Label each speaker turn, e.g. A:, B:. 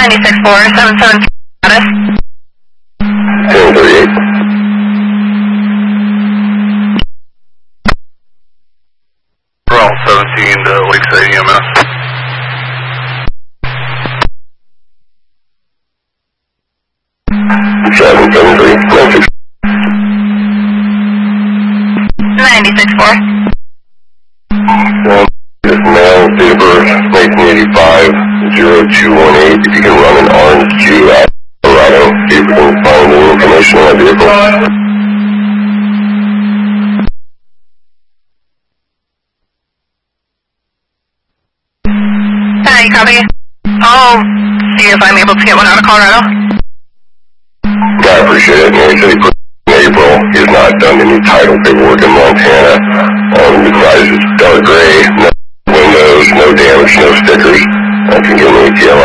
A: 96-4, 77 status.
B: 1038.
C: Route 17 to Lakeside EMS.
B: Seven 96.
A: 96-4.
B: This male, date of birth, 1985, 0218. If you can run an orange Q at Colorado, see if we can find any information on that vehicle.
A: You copy? I'll see if I'm able to get one out of Colorado.
B: I appreciate it. Mary said he put in April. He has not done any title paperwork in Montana. The size is dark gray, no windows, no damage, no stickers. I can give him an ATL